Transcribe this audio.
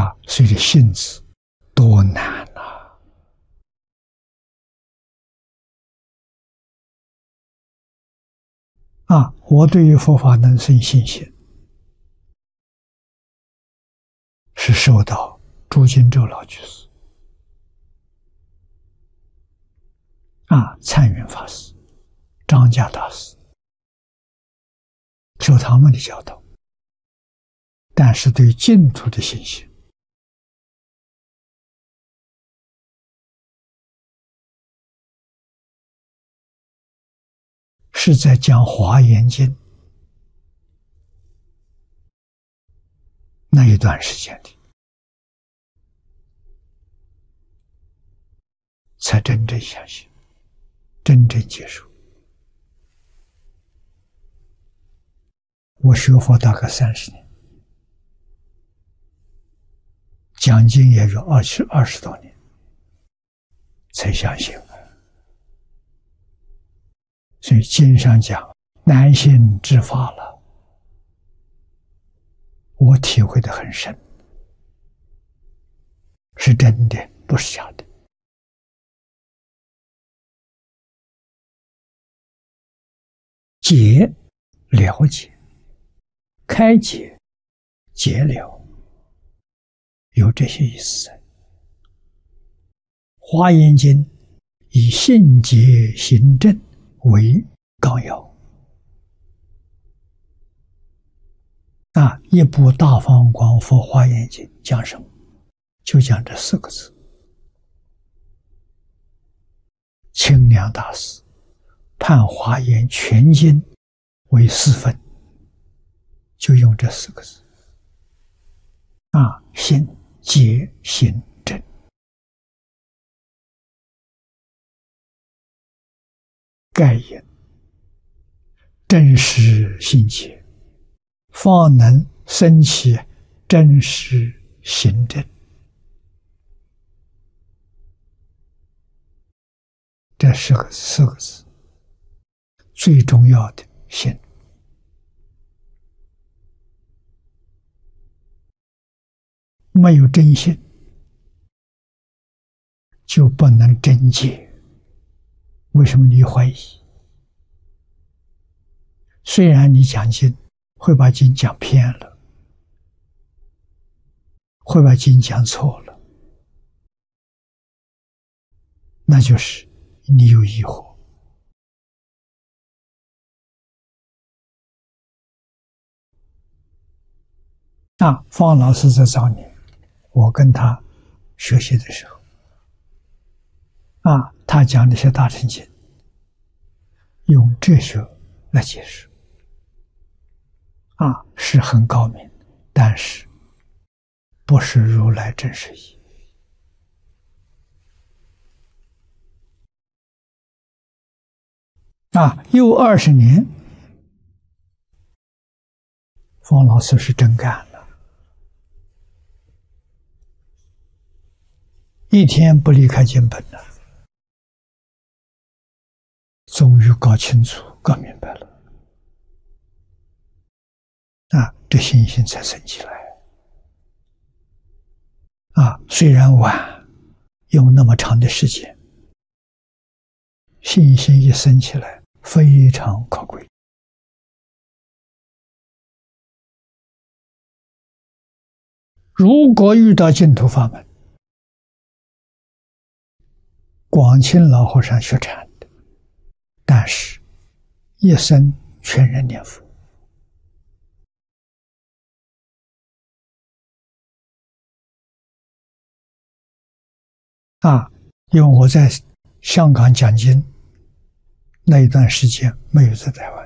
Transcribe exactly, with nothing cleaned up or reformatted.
啊，所以这性子多难呐！啊，我对于佛法能生信心，是受到朱金洲老居士、啊灿云法师、张家大师受他们的教导，但是对净土的信心，是在讲《华严经》那一段时间里，才真正相信，真正接受。我学佛大概三十年，讲经也有二十二十多年，才相信。所以经上讲难信之法了，我体会得很深，是真的，不是假的。解了解，开解解了，有这些意思在。华严经以信解行证为纲要，啊，一部大放光佛华严经讲什么？就讲这四个字。清凉大师判华严全经为四分，就用这四个字。啊，信解行证。盖言真实信解，方能生起真实行证。这是个四个字，最重要的信。没有真信，就不能真解。为什么你怀疑？虽然你讲经会把经讲偏了，会把经讲错了，那就是你有疑惑。那方老师在早年，我跟他学习的时候，啊，他讲那些大乘经，用哲学来解释，啊，是很高明，但是不是如来真实义。啊，又二十年，方老师是真干了，一天不离开经本了。终于搞清楚、搞明白了，啊，这信心才生起来。啊，虽然晚，用那么长的时间，信心一生起来，非常可贵。如果遇到净土法门，广清老和尚学禅，但是一生全人念佛，啊，因为我在香港讲经那一段时间没有在台湾，